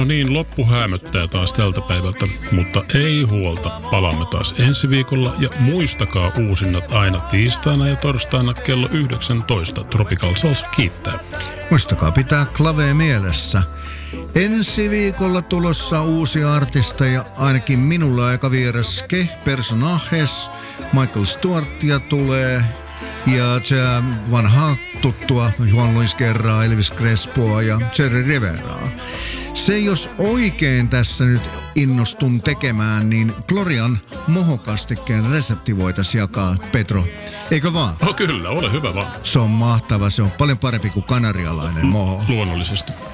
No niin, loppu häämöttää taas tältä päivältä, mutta ei huolta. Palaamme taas ensi viikolla ja muistakaa uusinnat aina tiistaina ja torstaina kello 19. Tropical Salsa kiittää. Muistakaa pitää klavee mielessä. Ensi viikolla tulossa uusia artisteja, ainakin minulla aika vieras Personajes, Michael Stewartia tulee ja se vanhaa tuttua Juan Luis Guerraa, Elvis Crespoa ja Jerry Riveraa. Se jos oikein tässä nyt innostun tekemään, niin Glorian mohokastikkeen resepti voitaisiin jakaa, Petro. Eikö vaan? Oh, kyllä, ole hyvä vaan. Se on mahtava, se on paljon parempi kuin kanarialainen moho. Luonnollisesti.